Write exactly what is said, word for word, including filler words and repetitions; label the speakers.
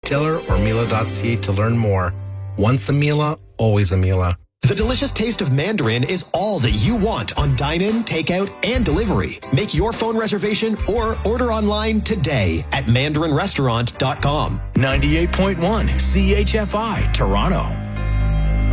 Speaker 1: retailer or Mila dot c a to learn more. Once a Mila, always a Mila.
Speaker 2: The delicious taste of Mandarin is all that you want on dine-in, takeout, and delivery. Make your phone reservation or order online today at mandarin restaurant dot com.
Speaker 3: ninety-eight point one C H F I, Toronto.